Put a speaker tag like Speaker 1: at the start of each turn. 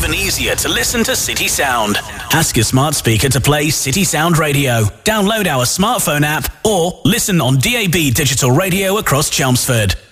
Speaker 1: even easier to listen to City Sound. Ask your smart speaker to play City Sound Radio. Download our smartphone app or listen on DAB digital radio across Chelmsford.